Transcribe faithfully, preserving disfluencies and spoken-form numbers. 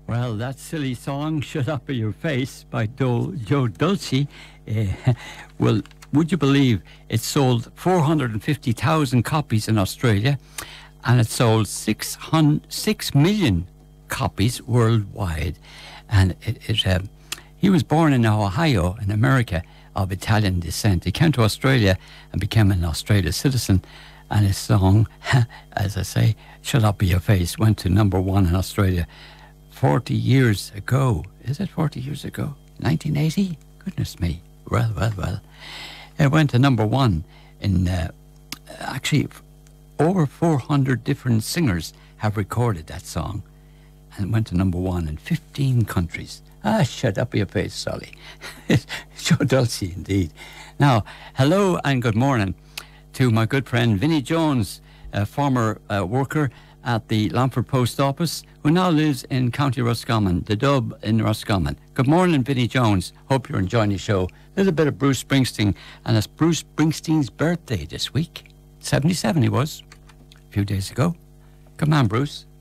Well, that silly song, Shut Up in Your Face, by Do- Joe Dulce, uh, well, would you believe it sold four hundred fifty thousand copies in Australia, and it sold six, hundred, six million copies worldwide. And it, it uh, he was born in Ohio, in America, of Italian descent. He came to Australia and became an Australian citizen, and his song, as I say, Shut Up in Your Face, went to number one in Australia forty years ago. Is it forty years ago? nineteen eighty? Goodness me. Well, well, well. It went to number one in, uh, actually, over four hundred different singers have recorded that song, and it went to number one in fifteen countries. Ah, shut up your face, Solly. Joe Dulce, indeed. Now, hello and good morning to my good friend Vinnie Jones, a former uh, worker at the Longford Post Office, who now lives in County Roscommon, the Dub in Roscommon. Good morning, Vinnie Jones. Hope you're enjoying the show. A little bit of Bruce Springsteen, and it's Bruce Springsteen's birthday this week. seventy-seven he was, a few days ago. Come on, Bruce.